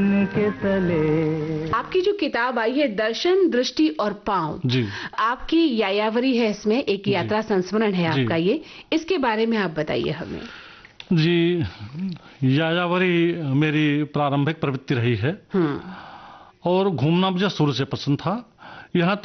के तले। आपकी जो किताब आई है दर्शन दृष्टि और पांव जी आपकी यायावरी है, इसमें एक यात्रा संस्मरण है आपका, ये इसके बारे में आप बताइए हमें। जी, यायावरी मेरी प्रारंभिक प्रवृत्ति रही है और घूमना मुझे शुरू से पसंद था। यहाँ